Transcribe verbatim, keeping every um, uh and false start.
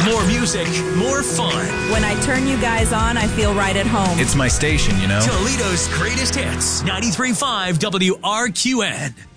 More music, more fun. When I turn you guys on, I feel right at home. It's my station, you know? Toledo's greatest hits. ninety-three point five W R Q N.